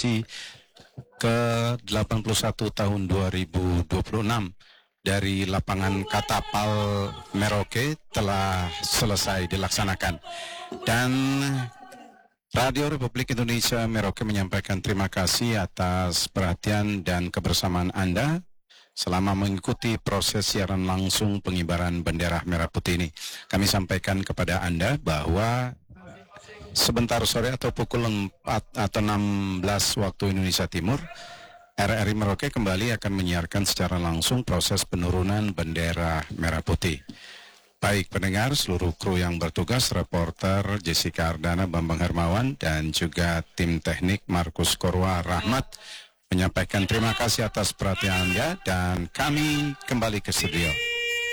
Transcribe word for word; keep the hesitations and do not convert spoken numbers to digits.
edisi ke delapan puluh satu tahun dua ribu dua puluh enam dari lapangan Katapal Merauke telah selesai dilaksanakan. Dan Radio Republik Indonesia Merauke menyampaikan terima kasih atas perhatian dan kebersamaan Anda selama mengikuti proses siaran langsung pengibaran bendera merah putih ini. Kami sampaikan kepada Anda bahwa sebentar sore atau pukul empat atau enam belas waktu Indonesia Timur, R R I Merauke kembali akan menyiarkan secara langsung proses penurunan bendera merah putih. Baik pendengar, seluruh kru yang bertugas, reporter Jessica Ardana, Bambang Hermawan, dan juga tim teknik Markus Korwa Rahmat menyampaikan terima kasih atas perhatian Anda dan kami kembali ke studio.